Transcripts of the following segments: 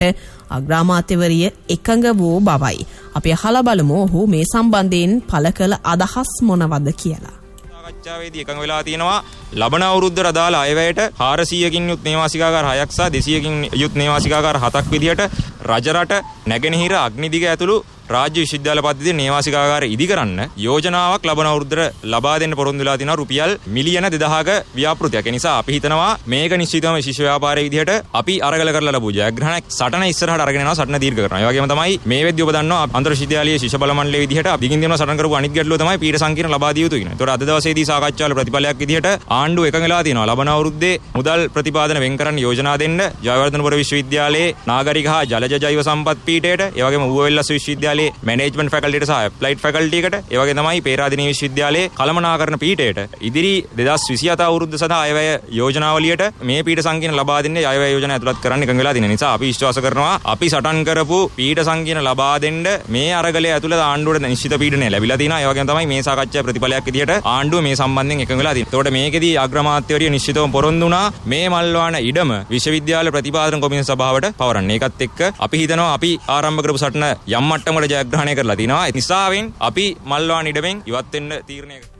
අග්‍රාමාත්‍යවරිය එකඟ වූ බවයි. අපි අහලා බලමු ඔහු මේ සම්බන්ධයෙන් පළ කළ අදහස් මොනවද කියලා. සාකච්ඡාවේදී එකඟ වෙලා තියෙනවා ලබන අවුරුද්දට අදාළ අයවැයට 400කින් යුත් නේවාසිකාගාර 6ක් සහ 200කින් යුත් නේවාසිකාගාර 7ක් විදියට රජරට නැගෙනහිර අග්නිදිග ඇතුළු රාජ්‍ය විශ්වවිද්‍යාල පද්ධතියේ නේවාසිකාගාර ඉදි කරන්න යෝජනාවක් ලබන අවුරුද්දට ලබා දෙන්න පොරොන්දු වෙලා තිනවා රුපියල් මිලියන 2000ක ව්‍යාපෘතියක්. ඒ නිසා අපි හිතනවා මේක නිශ්චිතවම ශිෂ්‍ය ව්‍යාපාරයේ විදිහට අපි අරගල කරලා ලැබු ජයග්‍රහණයක් සටන ඉස්සරහට අරගෙන යනවා සටන දීර්ඝ කරනවා. ඒ වගේම තමයි මේ වෙද්දී ඔබ දන්නවා අන්තර් විශ්වවිද්‍යාලීය ශිෂ්‍ය බල මණ්ඩලයේ විදිහට අපි දිගින් දිනම සටන් කරපු අනිත් ගැටලුව තමයි පීඨ සංකීර්ණ ලබා දිය යුතු කියන. ඒතකොට අද දවසේදී සාකච්ඡාවල ප්‍රතිඵලයක් විදිහට ආණ්ඩුව එකඟ වෙලා තියෙනවා ලබන අවුරුද්දේ මුදල් ප්‍රතිපාදන වෙන් කරන්න යෝජනා දෙන්න ජයවර්ධනපුර විශ්වවිද්‍යාලයේ නාගරික හා ජලජ ජෛව සම්පත් පීඨයට, ඒ වගේම ඌවැල්ලස් විශ්වවිද්‍යාලයේ මැනේජ්මන්ට් ෆැකල්ටියට සහ ඇප්ලයිඩ් ෆැකල්ටි එකට, ඒ වගේ තමයි පේරාදෙණිය විශ්වවිද්‍යාලයේ කළමනාකරණ පීඨයට ඉදිරි 2027 අවුරුද්ද සඳහා අයවැය යෝජනාවලියට මේ පීඨ සංකීර්ණ ලබා දෙන්නේ අයවැය යෝජනා ඇතුළත් කරන්න එකඟ වෙලා තියෙන නිසා අපි විශ්වාස කරනවා අපි සටන් කරපු පීඨ සංකීර්ණ ලබා දෙන්න මේ අරගලයේ ඇතුළත ආණ්ඩුවට නිශ්චිත පීඩනය ලැබිලා තියෙනවා. ඒ වගේම තමයි මේ සාකච්ඡා ප්‍රතිඵලයක් විදිහට ආණ්ඩුව මේ සම්බන්ධයෙන් එකඟ වෙලා තියෙනවා. ඒතකොට මේකෙදී අග්‍රාමාත්‍යවරිය නිශ්චිතවම පොරොන්දු වුණා මේ මල්වාන ඉඩම විශ්වවිද්‍යාල ප්‍රතිපාදන කොමිෂන් සභාවට පවරන්න. ඒකත් එක්ක අපි හිතනවා අපි ආරම්භ කරපු සටන යම් මට්ටමකට ජයග්‍රහණය කරලා තිනවා. ඒ නිසාවෙන් අපි මල්වාන ඉඩමෙන් ඉවත් වෙන්න තීරණය කළා.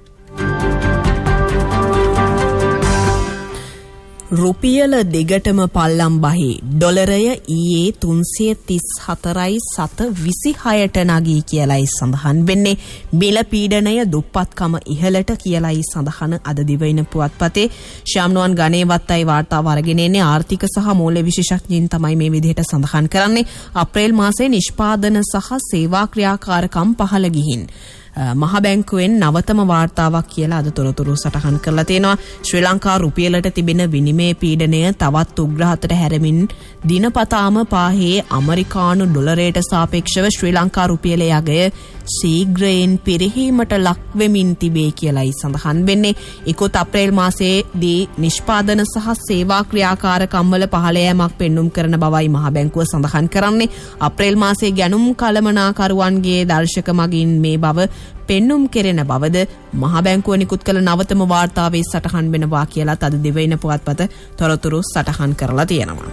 රුපියල දෙගටම පල්ලම් බහි ඩොලරය ඊයේ 334.26ට නගී කියලායි සඳහන් වෙන්නේ. මිල පීඩනය දුප්පත්කම ඉහළට කියලායි සඳහන අද දිවයින පුවත්පතේ. ශාම්නුවන් ගණේවත්තයි වාර්තාව අරගෙන එන්නේ. ආර්ථික සහ මූල්‍ය විශේෂඥයින් තමයි මේ විදිහට සඳහන් කරන්නේ. අප්‍රේල් මාසයේ නිෂ්පාදන සහ සේවා ක්‍රියාකාරකම් පහළ ගිහින් මහ බැංකුවෙන් නවතම වාර්තාවක් කියලා අද තොරතුරු සටහන් කරලා තියෙනවා. ශ්‍රී ලංකා රුපියලට තිබෙන විනිමය පීඩනය තවත් උග්‍රහතට හැරමින් දිනපතාම පාහේ ඇමරිකානු ඩොලරයට සාපේක්ෂව ශ්‍රී ලංකා රුපියලේ අගය ශීඝ්‍රයෙන් පිරිහීමට ලක් වෙමින් තිබේ කියලායි සඳහන් වෙන්නේ. ඉකුත් අප්‍රේල් මාසයේදී නිෂ්පාදන සහ සේවා ක්‍රියාකාරකම් වල පහළ යෑමක් පෙන්눔 කරන බවයි මහ බැංකුව සඳහන් කරන්නේ. අප්‍රේල් මාසයේ ගැනුම් කළමනාකරුවන්ගේ දර්ශක මගින් මේ බව පෙන්눔 කෙරෙන බවද මහ බැංකුව නිකුත් කළ නවතම වාර්තාවේ සටහන් වෙනවා කියලා අද දිවයින පුවත්පත තොරතුරු සටහන් කරලා තියෙනවා.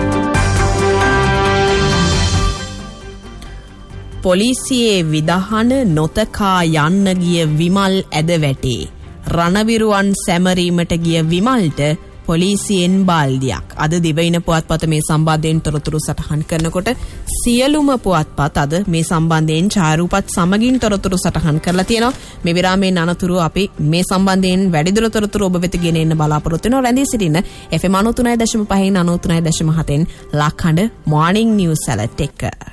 පොලිසියේ විධාන නොතකා යන්න ගිය විමල් ඇද වැටේ. රණවිරුවන් සැමරීමට ගිය විමල්ට පොලිසියෙන් බාල්දියක්. අද දිවයින පුවත්පත මේ සම්බන්ධයෙන් තොරතුරු සටහන් කරනකොට සියලුම පුවත්පත් අද මේ සම්බන්ධයෙන් ඡායාරූපත් සමගින් තොරතුරු සටහන් කරලා තියෙනවා. මේ විරාමයෙන් අනතුරු අපි මේ සම්බන්ධයෙන් වැඩිදුර තොරතුරු ඔබ වෙත ගෙන එන්න බලාපොරොත්තු වෙනවා. රැඳී සිටින්න FM 93.5 93.7 ලක්හඬ මොර්නිං නිවුස් ඇලර්ට් එක.